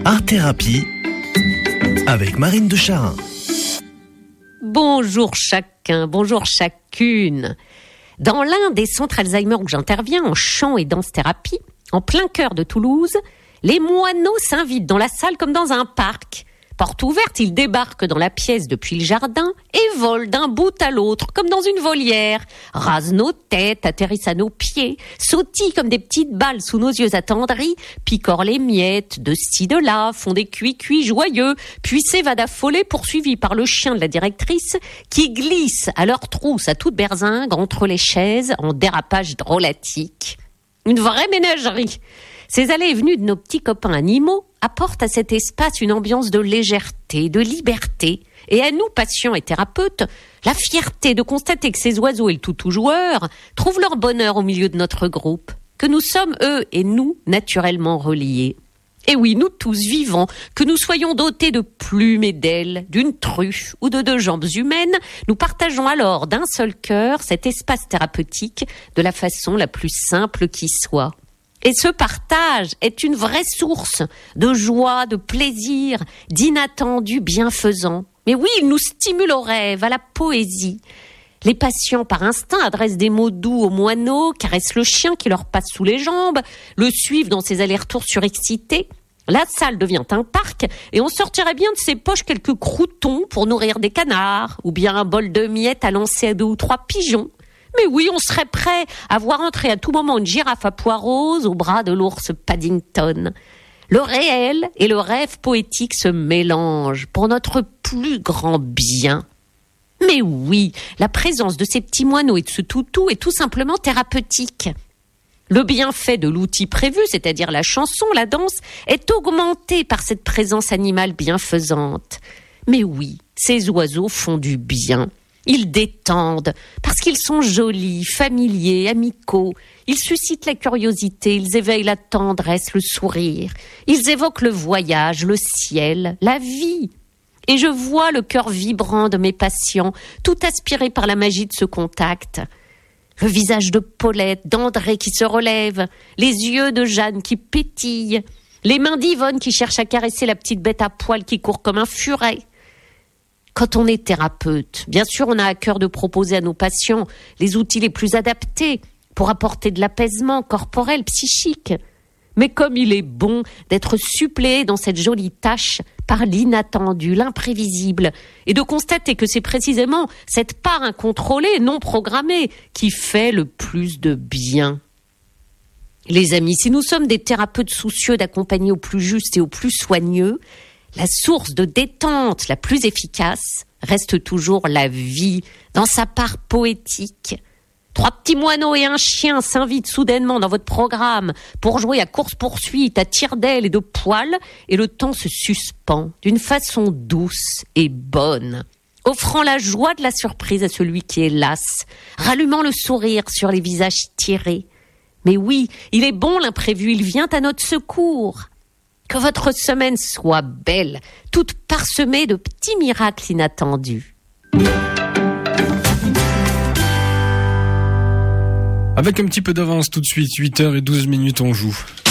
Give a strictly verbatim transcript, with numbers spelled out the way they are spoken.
Art Thérapie avec Marine de Charin. Bonjour chacun, bonjour chacune. Dans l'un des centres Alzheimer où j'interviens en chant et danse-thérapie, en plein cœur de Toulouse, les moineaux s'invitent dans la salle comme dans un parc. Porte ouverte, ils débarquent dans la pièce depuis le jardin et volent d'un bout à l'autre, comme dans une volière. Rasent nos têtes, atterrissent à nos pieds, sautillent comme des petites balles sous nos yeux attendris, picorent les miettes, de ci de là, font des cuits-cuits joyeux, puis s'évadent affolés, poursuivis par le chien de la directrice, qui glisse à leur trousse à toute berzingue entre les chaises en dérapage drôlatique. Une vraie ménagerie. Ces allées et venues de nos petits copains animaux apportent à cet espace une ambiance de légèreté, de liberté. Et à nous, patients et thérapeutes, la fierté de constater que ces oiseaux et le toutou joueur trouvent leur bonheur au milieu de notre groupe, que nous sommes, eux et nous, naturellement reliés. Et oui, nous tous vivants, que nous soyons dotés de plumes et d'ailes, d'une truffe ou de deux jambes humaines, nous partageons alors d'un seul cœur cet espace thérapeutique de la façon la plus simple qui soit. Et ce partage est une vraie source de joie, de plaisir, d'inattendu bienfaisant. Mais oui, il nous stimule au rêve, à la poésie. Les patients, par instinct, adressent des mots doux aux moineaux, caressent le chien qui leur passe sous les jambes, le suivent dans ses allers-retours surexcités. La salle devient un parc et on sortirait bien de ses poches quelques croûtons pour nourrir des canards, ou bien un bol de miettes à lancer à deux ou trois pigeons. Mais oui, on serait prêt à voir entrer à tout moment une girafe à pois rose au bras de l'ours Paddington. Le réel et le rêve poétique se mélangent pour notre plus grand bien. Mais oui, la présence de ces petits moineaux et de ce toutou est tout simplement thérapeutique. Le bienfait de l'outil prévu, c'est-à-dire la chanson, la danse, est augmenté par cette présence animale bienfaisante. Mais oui, ces oiseaux font du bien. Ils détendent, parce qu'ils sont jolis, familiers, amicaux. Ils suscitent la curiosité, ils éveillent la tendresse, le sourire. Ils évoquent le voyage, le ciel, la vie. Et je vois le cœur vibrant de mes patients, tout aspiré par la magie de ce contact. Le visage de Paulette, d'André qui se relève, les yeux de Jeanne qui pétillent, les mains d'Yvonne qui cherchent à caresser la petite bête à poil qui court comme un furet. Quand on est thérapeute, bien sûr, on a à cœur de proposer à nos patients les outils les plus adaptés pour apporter de l'apaisement corporel, psychique. Mais comme il est bon d'être suppléé dans cette jolie tâche par l'inattendu, l'imprévisible, et de constater que c'est précisément cette part incontrôlée, non programmée, qui fait le plus de bien. Les amis, si nous sommes des thérapeutes soucieux d'accompagner au plus juste et au plus soigneux, la source de détente la plus efficace reste toujours la vie, dans sa part poétique. Trois petits moineaux et un chien s'invitent soudainement dans votre programme pour jouer à course-poursuite, à tire-d'aile et de poil, et le temps se suspend d'une façon douce et bonne, offrant la joie de la surprise à celui qui est las, rallumant le sourire sur les visages tirés. Mais oui, il est bon l'imprévu, il vient à notre secours. Que votre semaine soit belle, toute parsemée de petits miracles inattendus. Avec un petit peu d'avance tout de suite, huit heures douze minutes on joue.